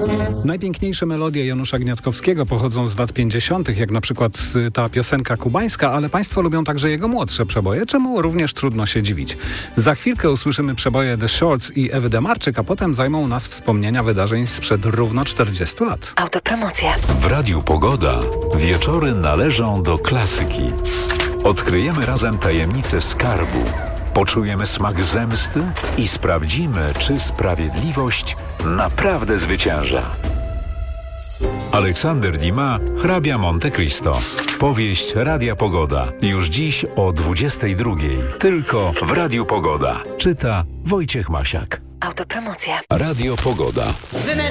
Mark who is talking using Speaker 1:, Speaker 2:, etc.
Speaker 1: Najpiękniejsze melodie Janusza Gniatkowskiego pochodzą z lat 50., jak na przykład ta piosenka kubańska, ale państwo lubią także jego młodsze przeboje, czemu również trudno się dziwić. Za chwilkę usłyszymy przeboje The Shorts i Ewy Demarczyk, a potem zajmą nas wspomnienia wydarzeń sprzed równo 40 lat.
Speaker 2: Autopromocja.
Speaker 3: W Radiu Pogoda. Wieczory należą do klasyki. Odkryjemy razem tajemnicę skarbu. Poczujemy smak zemsty i sprawdzimy, czy sprawiedliwość naprawdę zwycięża. Aleksander Dumas, Hrabia Monte Cristo. Powieść Radia Pogoda. Już dziś o 22:00. Tylko w Radiu Pogoda. Czyta Wojciech Masiak.
Speaker 2: Autopromocja.
Speaker 3: Radio Pogoda.